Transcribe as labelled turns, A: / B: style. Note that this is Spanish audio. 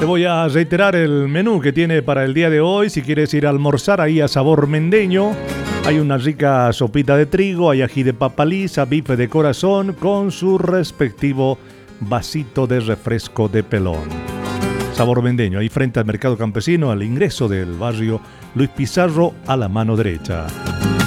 A: voy a reiterar el menú que tiene para el día de hoy. Si quieres ir a almorzar ahí a Sabor Mendeño, hay una rica sopita de trigo, hay ají de papa lisa, bife de corazón con su respectivo vasito de refresco de pelón. Sabor Mendeño, ahí frente al Mercado Campesino, al ingreso del barrio Luis Pizarro, a la mano derecha.